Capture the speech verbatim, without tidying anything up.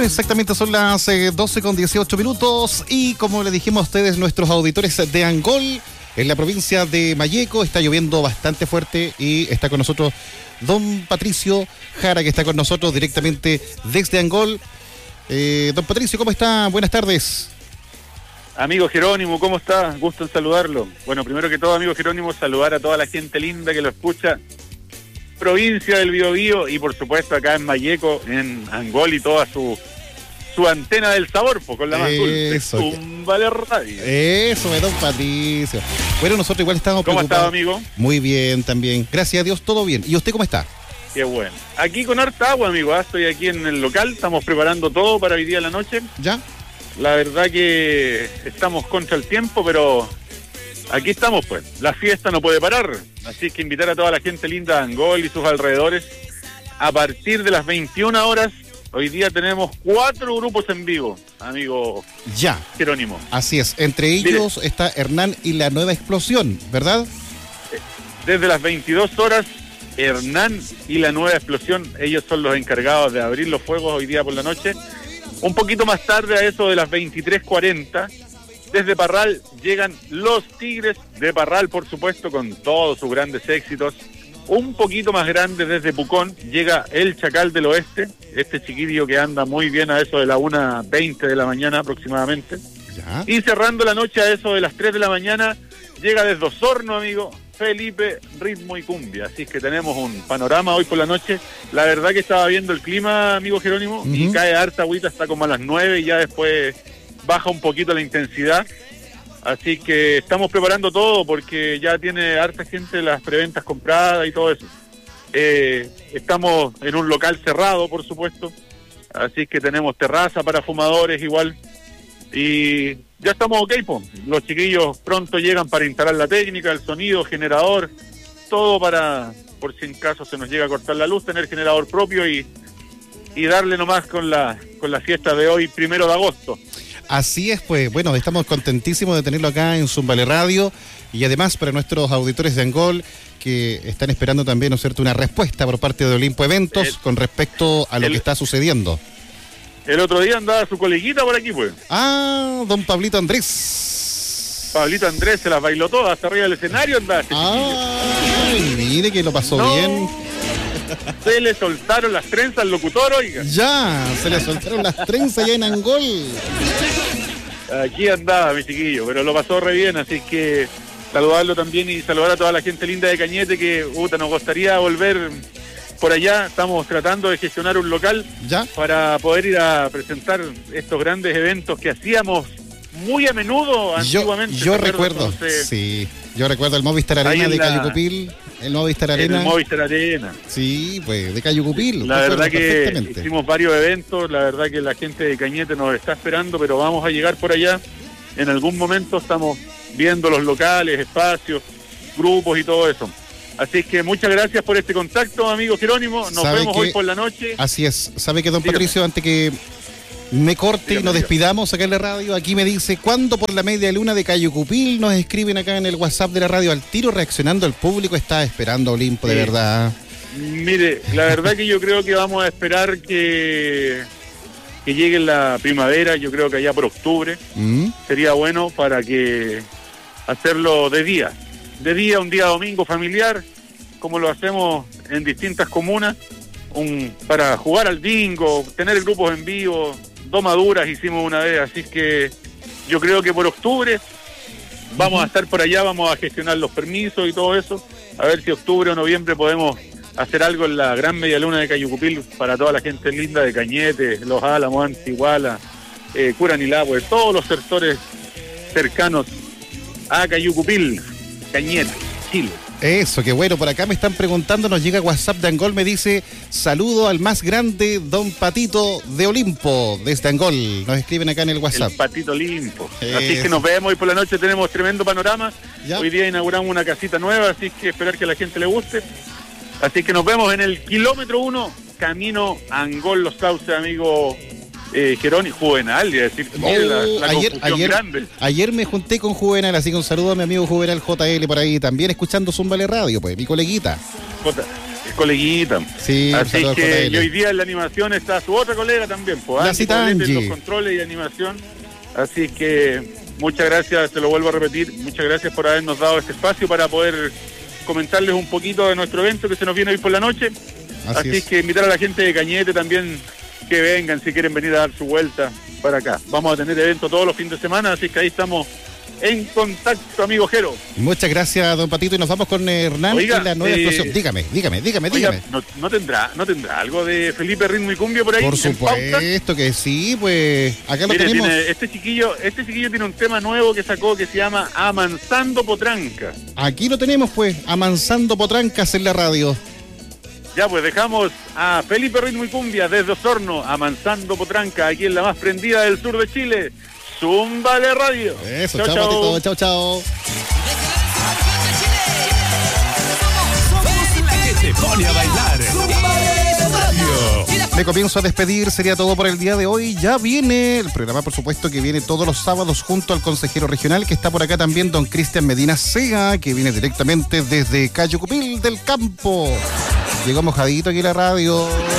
Bueno, exactamente son las eh, doce con dieciocho minutos y como le dijimos a ustedes, nuestros auditores de Angol, en la provincia de Malleco, está lloviendo bastante fuerte y está con nosotros don Patricio Jara, que está con nosotros directamente desde Angol. Eh, don Patricio, ¿cómo está? Buenas tardes. Amigo Jerónimo, ¿cómo está? Gusto en saludarlo. Bueno, primero que todo, amigo Jerónimo, saludar a toda la gente linda que lo escucha, provincia del Biobío y por supuesto acá en Malleco, en Angol y toda su su antena del sabor, pues, con la más dulce. Túmbale Radio. Eso, don Patricio. Bueno, nosotros igual estamos ¿Cómo preocupados. ha estado, amigo? Muy bien también. Gracias a Dios, todo bien. ¿Y usted cómo está? Qué bueno. Aquí con harta agua, amigo. ¿eh? Estoy aquí en el local, estamos preparando todo para hoy día en la noche. ¿Ya? La verdad que estamos contra el tiempo, pero aquí estamos, pues. La fiesta no puede parar. Así que invitar a toda la gente linda de Angol y sus alrededores. A partir de las veintiuna horas, hoy día tenemos cuatro grupos en vivo, amigo Ya. Jerónimo. Así es. Entre ellos Mire, está Hernán y la Nueva Explosión, ¿verdad? Desde las veintidós horas, Hernán y la Nueva Explosión, ellos son los encargados de abrir los fuegos hoy día por la noche. Un poquito más tarde, a eso de las veintitrés cuarenta, desde Parral llegan los Tigres de Parral, por supuesto, con todos sus grandes éxitos. Un poquito más grande, desde Pucón, llega el Chacal del Oeste, este chiquillo que anda muy bien a eso de la una veinte de la mañana aproximadamente. Ya. Y cerrando la noche a eso de las tres de la mañana, llega desde Osorno, amigo, Felipe, Ritmo y Cumbia. Así que tenemos un panorama hoy por la noche. La verdad que estaba viendo el clima, amigo Jerónimo, uh-huh. y cae harta agüita, está como a las nueve y ya después baja un poquito la intensidad. Así que estamos preparando todo porque ya tiene harta gente las preventas compradas y todo eso. Eh, estamos en un local cerrado, por supuesto. Así que tenemos terraza para fumadores igual. Y ya estamos ok, po. Los chiquillos pronto llegan para instalar la técnica, el sonido, generador, todo para, por si en caso se nos llega a cortar la luz, tener generador propio y, y darle nomás con la, con la fiesta de hoy, primero de agosto. Así es, pues, bueno, estamos contentísimos de tenerlo acá en Zumbale Radio y además para nuestros auditores de Angol que están esperando también, ¿no es cierto?, una respuesta por parte de Olimpo Eventos el, con respecto a lo el, que está sucediendo. El otro día andaba su coleguita por aquí, pues. Ah, don Pablito Andrés. Pablito Andrés se las bailó todas hasta arriba del escenario, andaba este Ah, mire que lo pasó no. bien. Se le soltaron las trenzas al locutor, oiga. Ya, se le soltaron las trenzas ya en Angol. Aquí andaba mi chiquillo, pero lo pasó re bien, así que saludarlo también y saludar a toda la gente linda de Cañete que, puta, nos gustaría volver por allá. Estamos tratando de gestionar un local ¿Ya? para poder ir a presentar estos grandes eventos que hacíamos muy a menudo antiguamente. Yo, yo recuerdo, Entonces, sí, yo recuerdo el Movistar Arena de la... Cayucupil. El Movistar Arena. El Movistar Arena. Sí, pues, de Cayucupil. La verdad que hicimos varios eventos, la verdad que la gente de Cañete nos está esperando, pero vamos a llegar por allá. En algún momento estamos viendo los locales, espacios, grupos y todo eso. Así que muchas gracias por este contacto, amigo Jerónimo. Nos vemos que, hoy por la noche. Así es. ¿Sabe que don Dígame. Patricio, antes que me corte Dígame, y nos despidamos acá en la radio, aquí me dice, ¿cuándo por la media luna de Cayucupil? Nos escriben acá en el WhatsApp de la radio al tiro, reaccionando el público, está esperando a Olimpo, sí. De verdad. Mire, la verdad que yo creo que vamos a esperar que, que llegue la primavera, yo creo que allá por octubre, ¿Mm? Sería bueno para que hacerlo de día, de día, un día domingo familiar, como lo hacemos en distintas comunas, un, para jugar al bingo, tener grupos en vivo. Domaduras hicimos una vez, así que yo creo que por octubre vamos uh-huh. a estar por allá, vamos a gestionar los permisos y todo eso, a ver si octubre o noviembre podemos hacer algo en la gran media luna de Cayucupil para toda la gente linda de Cañete, Los Álamos, Antiguala, eh, Curanilahue, todos los sectores cercanos a Cayucupil, Cañete, Chile. Eso, qué bueno. Por acá me están preguntando, nos llega WhatsApp de Angol, me dice, saludo al más grande, don Patito de Olimpo, desde Angol. Nos escriben acá en el WhatsApp. El Patito Olimpo. Eso. Así que nos vemos, y por la noche tenemos tremendo panorama. ¿Ya? Hoy día inauguramos una casita nueva, así que esperar que a la gente le guste. Así que nos vemos en el kilómetro uno, camino Angol Los Sauces, amigo eh, Jerónimo, Juvenal, y decir, mire, la, la ayer, ayer, grande. Ayer me junté con Juvenal, así que un saludo a mi amigo Juvenal J L por ahí, también escuchando Zumbale Radio, pues, mi coleguita. J, coleguita. Sí, así saludos, que J L. y hoy día en la animación está su otra colega también, pues, La Angie cita Poblete, en Angie. los controles y animación. Así que muchas gracias, te lo vuelvo a repetir, muchas gracias por habernos dado este espacio para poder comentarles un poquito de nuestro evento que se nos viene hoy por la noche. Así, Así es. que invitar a la gente de Cañete también que vengan si quieren venir a dar su vuelta para acá. Vamos a tener evento todos los fines de semana, así que ahí estamos en contacto, amigo Jero. Muchas gracias, don Patito, y nos vamos con Hernán Oiga, y la nueva eh, explosión. Dígame, dígame, dígame, Oiga, dígame. ¿no, no tendrá no tendrá algo de Felipe Ritmo y Cumbia por ahí? Por en pauta? supuesto que sí, pues acá lo Mire, tenemos. tiene- este chiquillo este chiquillo tiene un tema nuevo que sacó que se llama Amansando Potranca. Aquí lo tenemos, pues, amansando potrancas en la radio. Ya, pues dejamos a Felipe Ritmo y Cumbia desde Osorno, Amansando Potranca, aquí en la más prendida del sur de Chile, Zúmbale Radio. Eso, chao, Patito, chao, chao. Somos la que te pone a bailar. Radio. Me comienzo a despedir, sería todo por el día de hoy. Ya viene el programa, por supuesto, que viene todos los sábados junto al consejero regional, que está por acá también, don Cristian Medina Sega, que viene directamente desde Cayo Cupil del Campo. Llegó mojadito aquí a la radio.